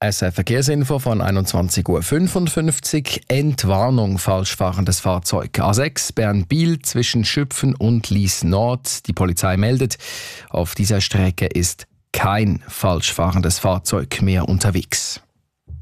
Verkehrsinfo von 21:55 Uhr. Entwarnung falschfahrendes Fahrzeug. A6 Bern-Biel zwischen Schüpfen und Lies Nord. Die Polizei meldet, auf dieser Strecke ist kein falschfahrendes Fahrzeug mehr unterwegs.